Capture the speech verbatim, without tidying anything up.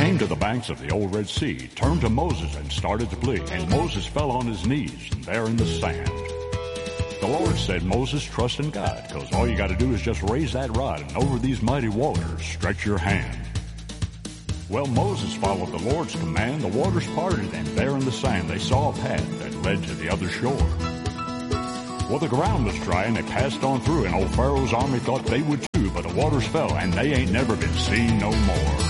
came to the banks of the old Red Sea, turned to Moses and started to plead. And Moses fell on his knees there in the sand. The Lord said, Moses, trust in God, because all you got to do is just raise that rod, and over these mighty waters stretch your hand. Well, Moses followed the Lord's command. The waters parted, and there in the sand they saw a path that led to the other shore. Well, the ground was dry, and they passed on through, and old Pharaoh's army thought they would too, but the waters fell, and they ain't never been seen no more.